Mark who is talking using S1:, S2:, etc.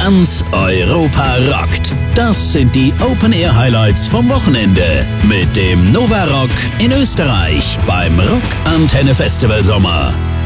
S1: Ganz Europa rockt. Das sind die Open-Air-Highlights vom Wochenende mit dem Nova Rock in Österreich beim Rock Antenne Festival Sommer.